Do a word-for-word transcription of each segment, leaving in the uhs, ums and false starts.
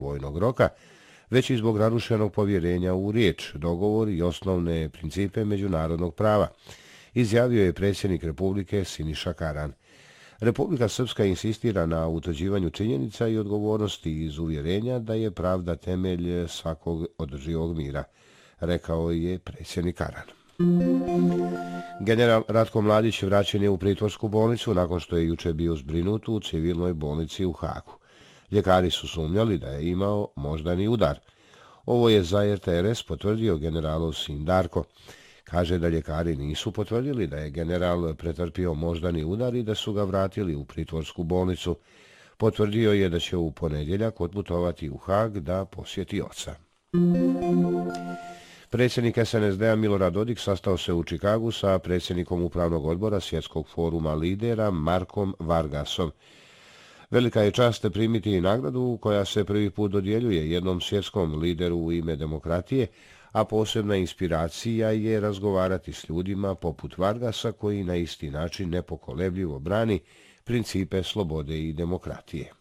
vojnog roka, već i zbog narušenog povjerenja u riječ, dogovor i osnovne principe međunarodnog prava, izjavio je predsjednik Republike Siniša Karan. Republika Srpska insistira na utvrđivanju činjenica i odgovornosti iz uvjerenja da je pravda temelj svakog održivog mira, rekao je predsjednik Karan. General Ratko Mladić vraćen je u pritvorsku bolnicu nakon što je juče bio zbrinut u civilnoj bolnici u Hagu. Ljekari su sumnjali da je imao moždani udar. Ovo je za R T R S potvrdio generalov sin Darko. Kaže da ljekari nisu potvrdili da je general pretrpio moždani udar i da su ga vratili u pritvorsku bolnicu. Potvrdio je da će u ponedjeljak otputovati u Hag da posjeti oca. Predsjednik S N S D-a Milorad Dodik sastao se u Čikagu sa predsjednikom Upravnog odbora Svjetskog foruma lidera Markom Vargasom. Velika je čast primiti nagradu koja se prvi put dodjeljuje jednom svjetskom lideru u ime demokratije, a posebna inspiracija je razgovarati s ljudima poput Vargasa koji na isti način nepokolebljivo brani principe slobode i demokratije.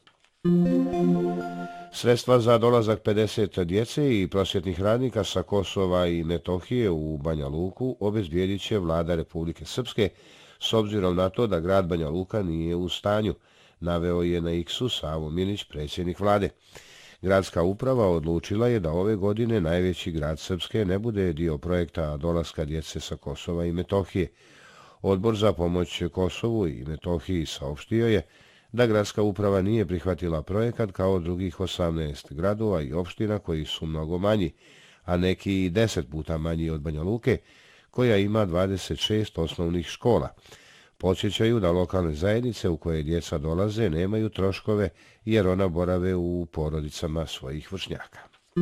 Sredstva za dolazak pedeset djece i prosvjetnih radnika sa Kosova i Metohije u Banja Luku obezbijedit će vlada Republike Srpske s obzirom na to da grad Banja Luka nije u stanju, naveo je na X-u Savo Minić, predsjednik vlade. Gradska uprava odlučila je da ove godine najveći grad Srpske ne bude dio projekta dolaska djece sa Kosova i Metohije. Odbor za pomoć Kosovu i Metohiji saopštio je da gradska uprava nije prihvatila projekat kao drugih osamnaest gradova i opština koji su mnogo manji, a neki i deset puta manji od Banja Luke, koja ima dvadeset šest osnovnih škola. Podsjećaju da lokalne zajednice u koje djeca dolaze nemaju troškove jer ona borave u porodicama svojih vršnjaka.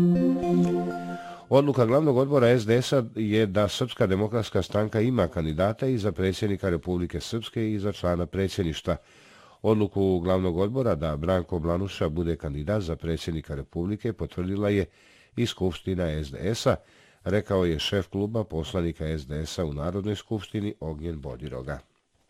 Odluka glavnog odbora S D S-a je da Srpska demokratska stranka ima kandidata i za predsjednika Republike Srpske i za člana predsjedništva. Odluku glavnog odbora da Branko Blanuša bude kandidat za predsjednika Republike potvrdila je i Skupština S D S-a, rekao je šef kluba poslanika S D S-a u Narodnoj skupštini Ognjen Bodiroga.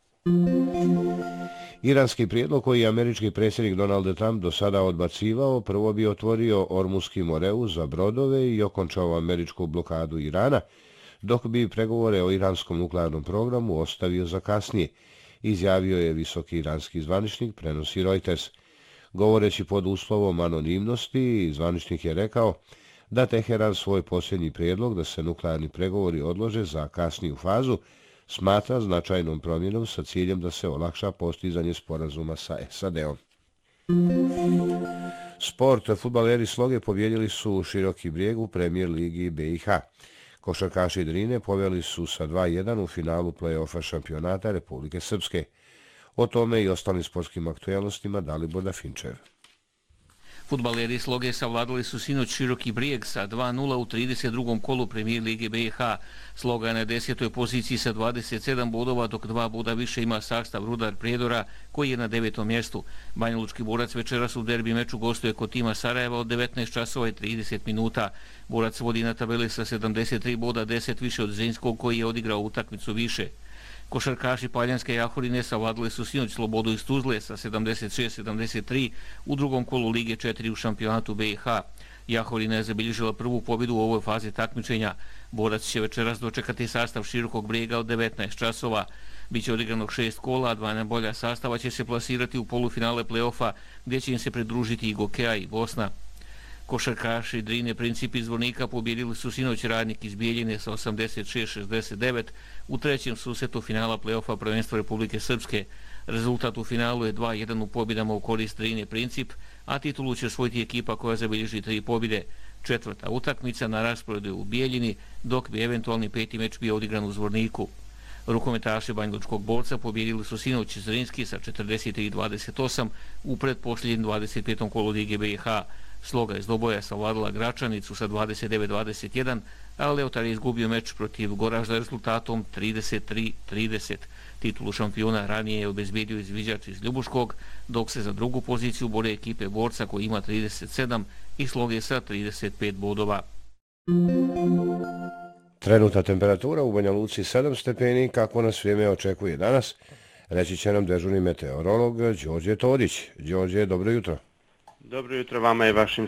Iranski prijedlog koji je američki predsjednik Donald Trump do sada odbacivao prvo bi otvorio Ormuski moreu za brodove i okončao američku blokadu Irana, dok bi pregovore o iranskom nuklearnom programu ostavio za kasnije, izjavio je visoki iranski zvaničnik, prenosi Reuters. Govoreći pod uslovom anonimnosti, zvaničnik je rekao da Teheran svoj posljednji prijedlog da se nuklearni pregovori odlože za kasniju fazu smatra značajnom promjenom sa ciljem da se olakša postizanje sporazuma sa S A D-om. Sport. Fudbaleri Sloge pobjedili su Široki Brijeg u Premier ligi B i H. Košarkaši Drine poveli su sa dva jedan u finalu play-offa šampionata Republike Srpske. O tome i ostalim sportskim aktualnostima Dalibor Dafinčev. Fudbaleri Sloge savladali su sinoć Široki Brijeg sa dva nula u trideset drugom kolu Premier lige B i H. Sloga je na desetoj poziciji sa dvadeset sedam bodova, dok dva boda više ima sastav Rudar Prijedora, koji je na devetom mjestu. Banjalučki Borac večeras u derbi meču gostuje kod tima Sarajeva od devetnaest časova i trideset minuta. Borac vodi na tabeli sa sedamdeset tri boda, deset više od Zrinjskog koji je odigrao utakmicu više. Košarkaši Paljanske Jahorine savladali su sinoć Slobodu iz Tuzle sa sedamdeset šest sedamdeset tri u drugom kolu Lige četiri u šampionatu B i H. Jahorina je zabilježila prvu pobjedu u ovoj fazi takmičenja. Borac će večeras dočekati sastav Širokog Brijega od devetnaest časova. Biće odigranog šest kola, a dva najbolja sastava će se plasirati u polufinale play-offa, gdje će im se pridružiti i Gokeja i Bosna. Košarkaši Drine Principi iz Zvornika pobjedili su sinoć Radnik iz Bijeljine sa osamdeset šest šezdeset devet u trećem susretu finala play-offa prvenstva Republike Srpske. Rezultat u finalu je dva jedan u pobjedama u korist Drine Princip, a titulu će osvojiti ekipa koja zabilježi tri pobjede. Četvrta utakmica na rasporedu je u Bijeljini, dok bi eventualni peti meč bio odigran u Zvorniku. Rukometaši Banjalučkog Borca pobjedili su sinoć Zrinjski sa četrdeset tri dvadeset osam u pretposljednjem dvadeset petom kolu Lige B i H. Sloga iz Doboja savladala Gračanicu sa dvadeset devet dvadeset jedan, a Leotar je izgubio meč protiv Goražda rezultatom trideset tri trideset. Titulu šampiona ranije je obezbedio izviđač iz Ljubuškog, dok se za drugu poziciju bore ekipe Borca koji ima trideset sedam i Sloge sa trideset pet bodova. Trenutna temperatura u Banja Luci sedam stepeni, kako nas vrijeme očekuje danas, reći će nam dežurni meteorolog Đorđe Todić. Đorđe, dobro jutro. Dobro jutro vama i vašim